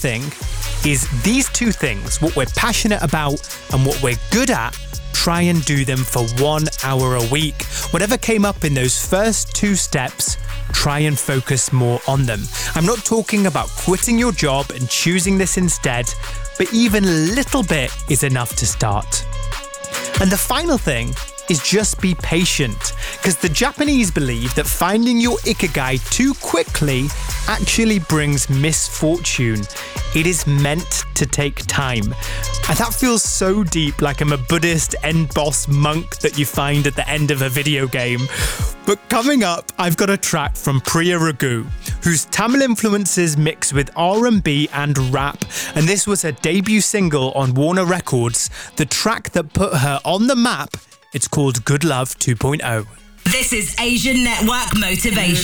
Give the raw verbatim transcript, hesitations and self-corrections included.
thing is these two things, what we're passionate about and what we're good at, try and do them for one hour a week. Whatever came up in those first two steps, try and focus more on them. I'm not talking about quitting your job and choosing this instead, but even a little bit is enough to start. And the final thing is just be patient, because the Japanese believe that finding your ikigai too quickly actually brings misfortune. It is meant to take time. And that feels so deep, like I'm a Buddhist end boss monk that you find at the end of a video game. But coming up, I've got a track from Priya Raghu, whose Tamil influences mix with R and B and rap, and this was her debut single on Warner Records, the track that put her on the map. It's called Good Love two point oh. This is Asian Network Motivation.